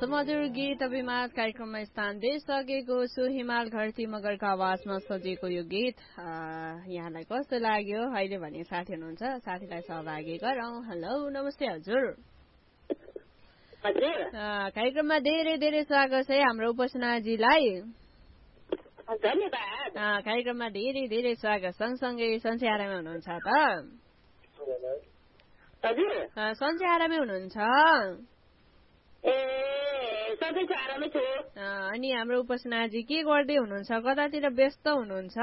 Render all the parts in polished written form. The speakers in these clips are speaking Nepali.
मधुर गीत अभिमात कार्यक्रममा स्थान दिइसकेको छु। हिमाल घरती मगरको आवाजमा सजिएको यो गीत यहाँलाई कस्तो लाग्यो अहिले भने साथी हुनुहुन्छ, साथीलाई सहभागी गरौँ। हेलो, नमस्ते हजुर। कार्यक्रममा धेरै धेरै स्वागत छ हाम्रो उपासनाजीलाई। धन्यवाद। कार्यक्रममा धेरै धेरै स्वागत। सँगसँगै सन्चै आरामै हुनुहुन्छ त? हजुर, सन्चै आरामै हुनुहुन्छ? सधैँ आरामै छु। अनि हाम्रो उपासनाजी के गर्दै हुनुहुन्छ? कतातिर व्यस्त हुनुहुन्छ?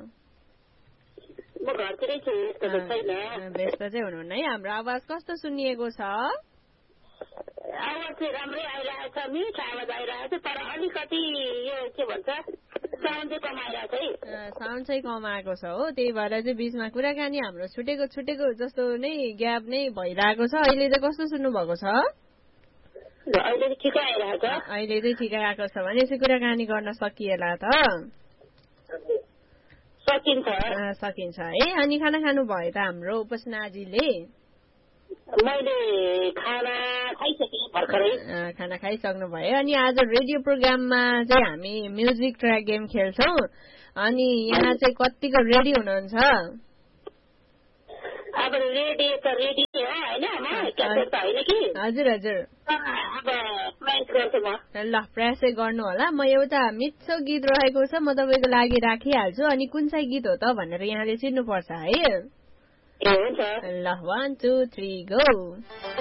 म घरतिरै छु, व्यस्त चाहिँ हुनुहुन्न है। हाम्रो आवाज कस्तो सुनिएको छ? आवाज चाहिँ राम्रै आइरहेको छ, मिठो आवाज आइरहेको छ, तर अलिकति यो के भन्छ साउन्ड चाहिँ कमाइरहेको छ है। साउन्ड चाहिँ कमाएको छ हो, त्यही भएर चाहिँ बिचमा कुराकानी हाम्रो छुटेको जस्तो नै ग्याप नै भइरहेको छ। अहिले चाहिँ कस्तो सुन्नु भएको छ? अहिले चाहिँ ठिकै आइरहेको छ। अहिले चाहिँ ठिकै आएको छ भने चाहिँ कुराकानी गर्न सकिएला त? सकिन्छ है। अनि खाना खानु भयो त हाम्रो उपासनाजीले? मैले खाना खाइसकेँ भर्खरै। खाना खाइसक्नु भयो। अनि आज रेडियो प्रोग्राममा चाहिँ हामी म्युजिक ट्र्याक गेम खेल्छौँ। अनि यहाँ चाहिँ कतिको रेडी हुनुहुन्छ? अब रेडी त रेडी हो होइन, म क्यासेट त होइन कि। हजुर हजुर। अब प्रयास गर्छु म। ल प्रयासै गर्नु होला। म एउटा मिठो गीत रहेको छ, म तपाईँको लागि राखिहाल्छु। अनि कुन चाहिँ गीत हो त भनेर यहाँले चिन्नुपर्छ है। हुन्छ। ल 1 2 3 गो।